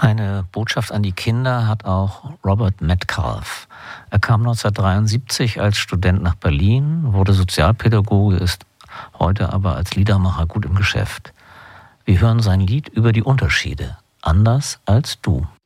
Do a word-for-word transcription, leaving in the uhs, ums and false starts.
Eine Botschaft an die Kinder hat auch Robert Metcalfe. Er kam neunzehnhundertdreiundsiebzig als Student nach Berlin, wurde Sozialpädagoge, ist heute aber als Liedermacher gut im Geschäft. Wir hören sein Lied über die Unterschiede. Anders als du.